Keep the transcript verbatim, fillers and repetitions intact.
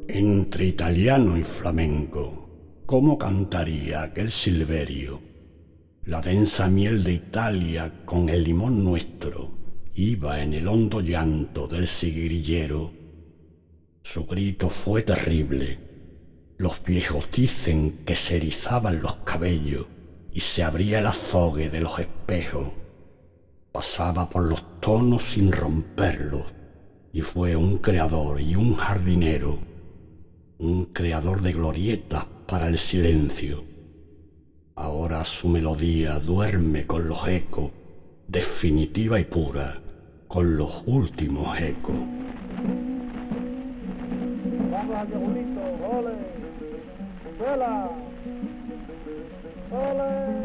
Entre italiano y flamenco, ¿cómo cantaría aquel Silverio? La densa miel de Italia con el limón nuestro iba en el hondo llanto del sigrillero. Su grito fue terrible. Los viejos dicen que se erizaban los cabellos y se abría el azogue de los espejos. Pasaba por los tonos sin romperlos y fue un creador y un jardinero, un creador de glorietas para el silencio. Ahora su melodía duerme con los ecos, definitiva y pura, con los últimos ecos. Vamos al viejulito, ole, vuela, ole.